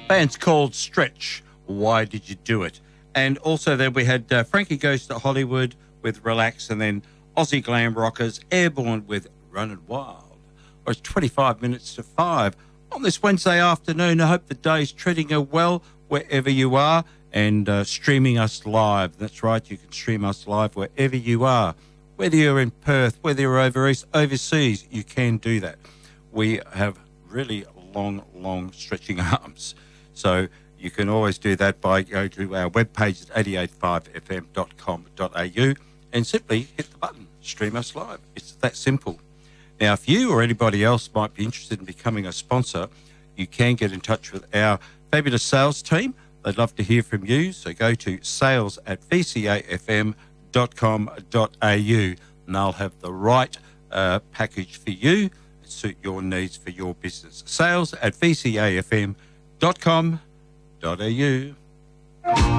Band's called Stretch. Why Did You Do It? And also then we had Frankie Goes to Hollywood with Relax, and then Aussie Glam Rockers, Airborne with Running Wild. Or it's 25 minutes to 5 on this Wednesday afternoon. I hope the day's treating you well wherever you are, and streaming us live. That's right, you can stream us live wherever you are. Whether you're in Perth, whether you're overseas, you can do that. We have really long stretching arms. So you can always do that by going to our webpage at 885fm.com.au and simply hit the button, stream us live. It's that simple. Now, if you or anybody else might be interested in becoming a sponsor, you can get in touch with our fabulous sales team. They'd love to hear from you. So go to sales@vcafm.com.au and they'll have the right package for you and suit your needs for your business. Sales@vcafm.com.au.